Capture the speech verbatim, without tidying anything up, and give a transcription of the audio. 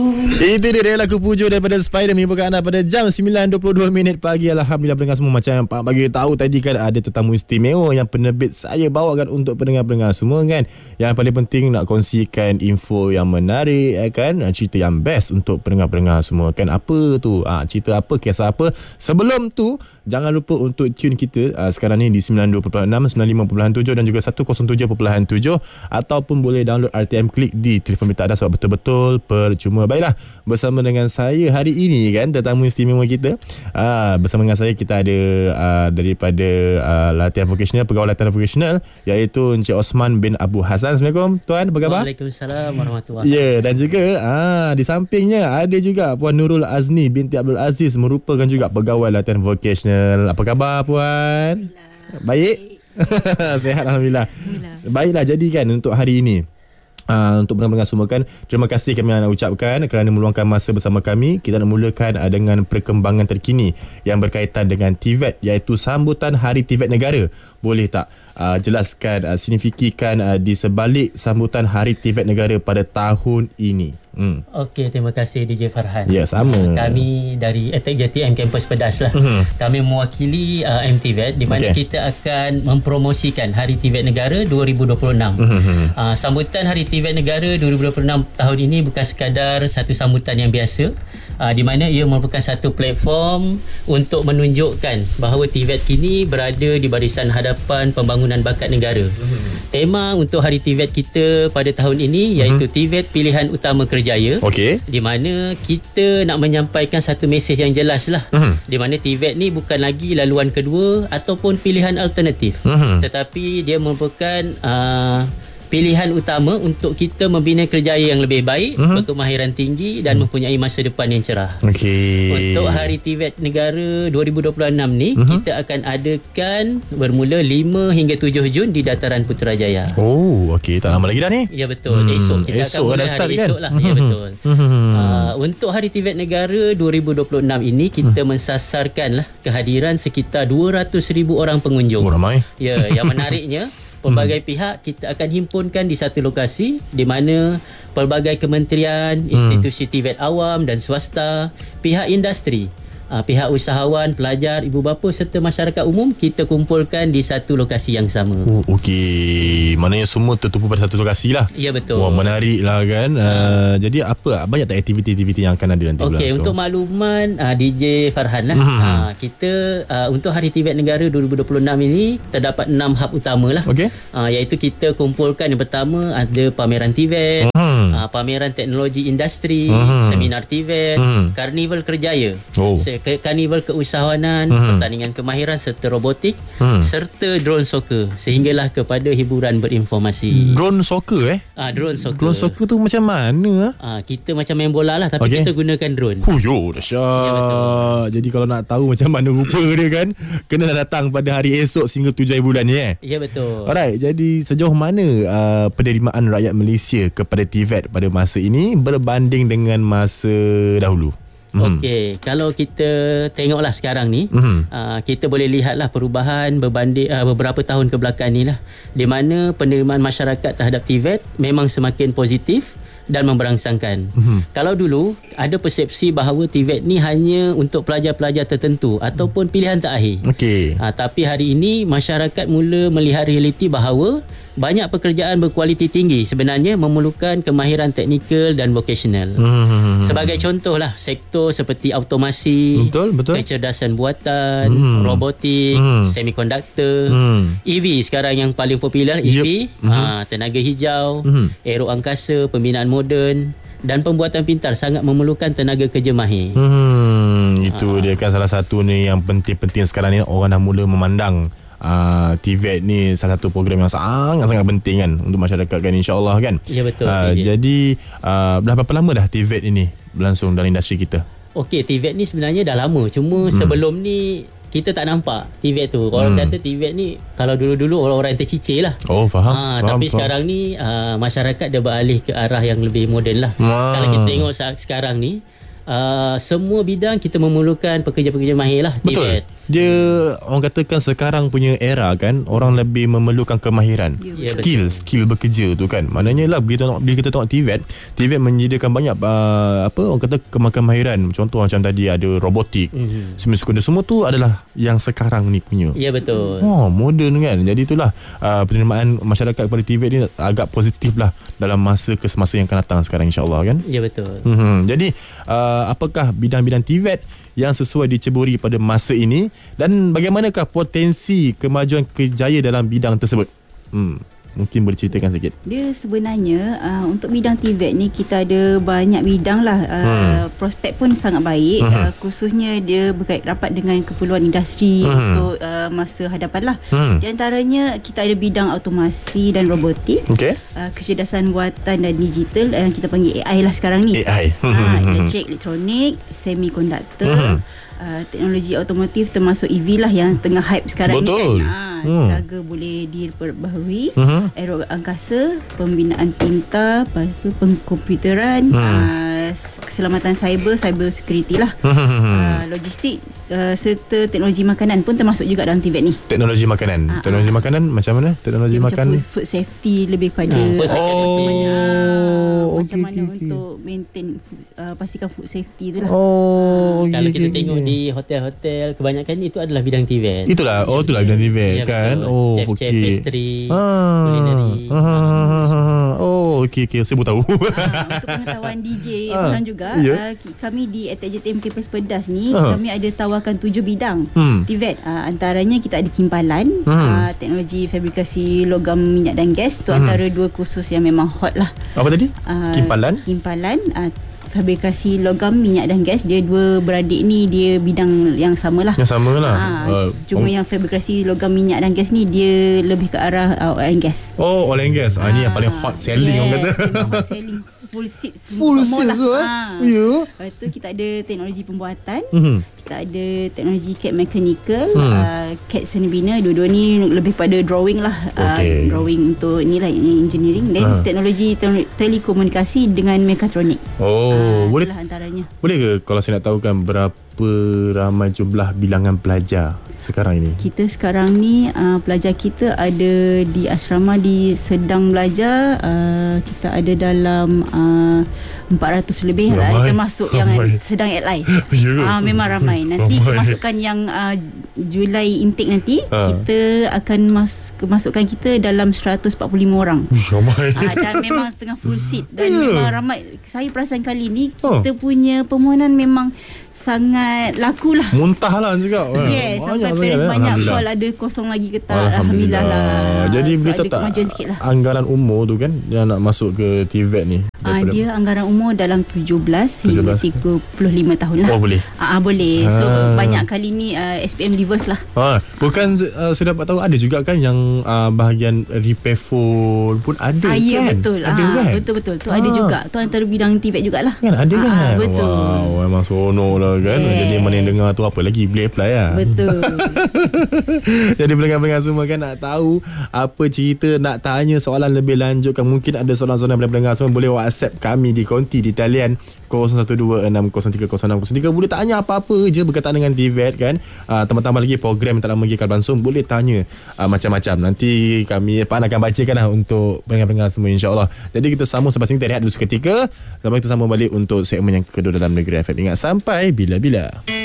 Itu dia lagu puju daripada Spider menyebabkan anda pada jam sembilan dua puluh dua minit pagi. Alhamdulillah pendengar semua, macam yang Pak bagi tahu tadi kan, ada tetamu istimewa yang penerbit saya bawakan untuk pendengar-pendengar semua kan. Yang paling penting nak kongsikan info yang menarik ya kan, cerita yang best untuk pendengar-pendengar semua kan. Apa tu? Ah, cerita apa, kisah apa? Sebelum tu jangan lupa untuk tune kita uh, sekarang ni di sembilan dua enam, sembilan lima tujuh dan juga seratus tujuh tujuh, ataupun boleh download R T M Click di telefon bilik anda sebab betul-betul percuma. Baiklah, bersama dengan saya hari ini kan, tetamu istimewa kita. Uh, bersama dengan saya kita ada uh, daripada uh, latihan vokasional, pegawai latihan vokasional, iaitu Encik Osman bin Abu Hassan. Assalamualaikum Tuan, apa khabar? Waalaikumsalam warahmatullahi wabarakatuh. Ya, dan juga uh, di sampingnya ada juga Puan Nurul Azni binti Abdul Aziz, merupakan juga pegawai latihan vokasional. Apa khabar Puan? Baik. Sihat Alhamdulillah. Alhamdulillah. Baiklah, jadi kan untuk hari ini, Uh, untuk pendengar-pendengar semua kan, terima kasih kami nak ucapkan kerana meluangkan masa bersama kami. Kita nak mulakan uh, dengan perkembangan terkini yang berkaitan dengan T V E T, iaitu sambutan Hari T V E T Negara. Boleh tak uh, jelaskan uh, signifikan uh, di sebalik sambutan Hari T V E T Negara pada tahun ini? Hmm. Okey, terima kasih D J Farhan. Ya, sama. Uh, kami dari Attack J T M Kampus Pedas lah. Mm-hmm. Kami mewakili uh, M T V E T di mana okay. kita akan mempromosikan Hari T V E T Negara dua ribu dua puluh enam. Mm-hmm. Uh, sambutan Hari T V E T Negara dua ribu dua puluh enam tahun ini bukan sekadar satu sambutan yang biasa, uh, di mana ia merupakan satu platform untuk menunjukkan bahawa T V E T kini berada di barisan hadapan pembangunan bakat negara. Mm-hmm. Tema untuk Hari T V E T kita pada tahun ini iaitu mm-hmm. T V E T Pilihan Utama Kerjaya. Okay. Di mana kita nak menyampaikan satu mesej yang jelas lah. Uh-huh. Di mana T V E T ni bukan lagi laluan kedua ataupun pilihan alternatif. Uh-huh. Tetapi dia merupakan uh, pilihan utama untuk kita membina kerjaya yang lebih baik, uh-huh. berkemahiran tinggi dan uh-huh. mempunyai masa depan yang cerah. Okay. Untuk Hari T V E T Negara dua ribu dua puluh enam ni, uh-huh. kita akan adakan bermula lima hingga tujuh Jun di Dataran Putrajaya. Oh, okey. Tak lama lagi dah ni. Ya, betul. Hmm. Esok kita esok akan mula hari kan? esok lah. Uh-huh. Ya, betul. Uh-huh. Uh, untuk Hari T V E T Negara dua ribu dua puluh enam ini, kita uh-huh. mensasarkan lah kehadiran sekitar dua ratus ribu orang pengunjung. Oh, ramai. Ya, yang menariknya pelbagai hmm. pihak kita akan himpunkan di satu lokasi, di mana pelbagai kementerian, institusi hmm. T V E T awam dan swasta, pihak industri, uh, pihak usahawan, pelajar, ibu bapa serta masyarakat umum kita kumpulkan di satu lokasi yang sama. Oh, okey. Maknanya semua tertumpu pada satu lokasi lah. Ya, betul. Wah, menarik lah kan. Uh, uh, jadi apa, banyak tak aktiviti-aktiviti yang akan ada nanti? Okey, untuk makluman uh, D J Farhan lah. Hmm. Uh, kita uh, untuk Hari T V E T Negara dua ribu dua puluh enam ini terdapat enam hub utama lah. Okey. Uh, iaitu kita kumpulkan, yang pertama ada pameran T V E T, hmm. uh, pameran teknologi industri, hmm. seminar T V E T, hmm. karnival kerjaya, oh. karnival keusahawanan, hmm. pertandingan kemahiran serta robotik, hmm. serta drone soccer, sehinggalah kepada hiburan berinformasi. Drone soccer eh? Ah, drone soccer. Drone soccer tu macam mana? Ah, kita macam main bola lah, tapi okay. kita gunakan drone. Huyo, dahsyat. Ya, betul. Jadi kalau nak tahu macam mana rupa dia kan, kena datang pada hari esok sehingga tujuh bulan ni eh. Ya, betul. Alright, jadi sejauh mana uh, penerimaan rakyat Malaysia kepada T V E T pada masa ini berbanding dengan masa dahulu? Mm-hmm. Okey, kalau kita tengoklah sekarang ni, mm-hmm. uh, kita boleh lihatlah perubahan berbanding uh, beberapa tahun kebelakang ni lah, di mana penerimaan masyarakat terhadap T V E T memang semakin positif dan memberangsangkan. Mm-hmm. Kalau dulu ada persepsi bahawa T V E T ni hanya untuk pelajar-pelajar tertentu ataupun pilihan terakhir. Okey. Uh, tapi hari ini masyarakat mula melihat realiti bahawa banyak pekerjaan berkualiti tinggi sebenarnya memerlukan kemahiran teknikal dan vokasional. Hmm. Sebagai contohlah sektor seperti automasi, betul, betul. kecerdasan buatan, hmm. robotik, hmm. semikonduktor, hmm. E V sekarang yang paling popular, E V, yep. hmm. aa, tenaga hijau, hmm. aero angkasa, pembinaan moden dan pembuatan pintar sangat memerlukan tenaga kerja mahir. Hmm, itu aa. dia kan salah satu ni yang penting-penting sekarang ni, orang dah mula memandang Uh, T V E T ni salah satu program yang sangat-sangat penting kan untuk masyarakat kan, insya-Allah kan. Ya, betul. Uh, jadi uh, dah berapa lama dah T V E T ini berlangsung dalam industri kita? Okey, T V E T ni sebenarnya dah lama, cuma hmm. sebelum ni kita tak nampak T V E T tu. Orang hmm. kata T V E T ni kalau dulu-dulu orang-orang yang tercicir lah. Oh, faham. Ha, faham tapi faham. sekarang ni uh, masyarakat dah beralih ke arah yang lebih moden lah. Wah. Kalau kita tengok saat sekarang ni, Uh, semua bidang kita memerlukan pekerja-pekerja mahir lah. Betul. T V E T. Dia orang katakan sekarang punya era kan, orang lebih memerlukan kemahiran, Ya, skill, betul. skill bekerja tu kan. Maknanya lah bila, tengok, bila kita tengok T V E T, T V E T menyediakan banyak uh, apa orang kata kemahiran. Contoh macam tadi ada robotik, mm-hmm. semua sekunda semua tu adalah yang sekarang ni punya. Ya, betul. Oh, moden kan. Jadi itulah uh, penerimaan masyarakat kepada T V E T ni agak positif lah dalam masa ke semasa yang akan datang sekarang, insyaAllah kan. Ya, betul. Mm-hmm. Jadi uh, apakah bidang-bidang T V E T yang sesuai diceburi pada masa ini dan bagaimanakah potensi kemajuan kerjaya dalam bidang tersebut? Hmm, mungkin boleh ceritakan sikit. Dia sebenarnya uh, untuk bidang T V E T ni kita ada banyak bidang lah. Uh, hmm. Prospek pun sangat baik. Hmm. Uh, khususnya dia berkait rapat dengan keperluan industri hmm. untuk uh, masa hadapan lah. Hmm. Di antaranya kita ada bidang automasi dan robotik. Okay. Uh, kecerdasan buatan dan digital yang uh, kita panggil A I lah sekarang ni. A I. Uh, elektrik, elektronik, semikonduktor. Hmm. Uh, teknologi otomotif termasuk E V lah yang tengah hype sekarang. Betul. Ni kan. Ha, hmm. Jaga boleh diperbaharui. Hmm. Aero angkasa, pembinaan tinta, lepas tu pengkomputeran, hmm. uh, keselamatan cyber, cyber security lah. Hmm. Uh, logistik uh, serta teknologi makanan pun termasuk juga dalam T V E T ni. Teknologi makanan. Uh, teknologi uh. makanan macam mana? Teknologi makanan. Macam food, food safety lebih pada uh, oh. macam mana, uh, okay, macam mana okay, untuk maintain food, uh, pastikan food safety tu lah. Oh, okay, kalau kita okay, tengok okay. di hotel-hotel kebanyakan itu adalah bidang T V E T. Itulah. Oh, itulah bidang T V E T ya, kan. Betul. Oh, chef-chef, okey. pastry, ah. culinary. Ah. Oh, okey okey. Saya baru tahu. Ah, untuk pengetahuan D J ah. orang juga, yeah. uh, kami di A T J T M Campus Pedas ni, ah. kami ada tawarkan tujuh bidang hmm. T V E T. Uh, antaranya kita ada kimpalan, hmm. uh, teknologi fabrikasi logam minyak dan gas. Tu hmm. antara dua kursus yang memang hot lah. Apa tadi? Uh, kimpalan? Kimpalan, uh, fabrikasi logam minyak dan gas. Dia dua beradik ni dia bidang yang sama lah. Yang sama lah. Ha, uh, cuma oh. yang fabrikasi logam minyak dan gas ni dia lebih ke arah uh, oil and gas. Oh, oil and gas. Ah, ha, ni yang paling hot selling yes, orang kata. Hot selling. Full seat Full seat lah. so, eh? Ha. Ya. Lepas tu kita ada teknologi pembuatan. Mm-hmm. Kita ada teknologi C A D Mechanical, hmm. uh, C A D seni bina. Dua-dua ni lebih pada drawing lah. Okay. Uh, drawing untuk ni lah engineering. Dan uh. teknologi te- telekomunikasi dengan mekatronik. Oh, uh, boleh antaranya. Boleh ke kalau saya nak tahu kan berapa ramai jumlah bilangan pelajar sekarang ini? Kita sekarang ni uh, pelajar kita ada di asrama di sedang belajar, uh, kita ada dalam uh, empat ratus lebih lah, termasuk ramai. Yang sedang apply. uh, memang ramai. Nanti ramai. Kemasukan yang uh, Julai intake nanti, ha. kita akan mas- masukkan kita dalam seratus empat puluh lima orang. Ush, ramai. Uh, dan memang setengah full seat. Dan yeah. memang ramai. Saya perasan kali ni kita ha. punya permohonan memang sangat laku lah. Muntah lah juga. Yes, sampai parents banyak call ada kosong lagi ke tak. Alhamdulillah, Alhamdulillah lah. Jadi so, boleh tak lah. anggaran umur tu kan yang nak masuk ke T V E T ni? Uh, dia anggaran umur dalam tujuh belas hingga tiga puluh lima tahun lah. Oh, boleh? Uh, boleh. So ha. banyak kali ni uh, S P M diverse lah. Ha. Bukan uh, saya dapat tahu ada juga kan yang uh, bahagian repair phone pun ada ah, kan? Ya, betul. Ada ah, kan? Betul-betul. Tu ha. ada juga. Tu antara bidang T V E T jugalah. Kan ada kan? Ah, betul. Wow, memang seronok lah kan. Yes. Jadi mana yang dengar tu apa lagi boleh apply lah. Betul. Jadi pendengar-pendengar semua kan nak tahu apa cerita, nak tanya soalan lebih lanjut kan, mungkin ada soalan-soalan daripada pendengar semua, boleh WhatsApp kami di konti di talian kosong satu dua enam kosong tiga kosong enam kosong tiga. Boleh tanya apa-apa je berkaitan dengan T V E T kan. Uh, tambah-tambah lagi program yang tak lama lagi akan berlangsung, boleh tanya uh, macam-macam. Nanti kami Pak akan bacakan lah untuk pendengar-pendengar semua, insyaAllah. Jadi kita sambung selepas ini, kita rehat dulu seketika. Sampai kita sambung balik untuk segmen yang kedua dalam Negeri F M. Ingat, sampai bila-bila.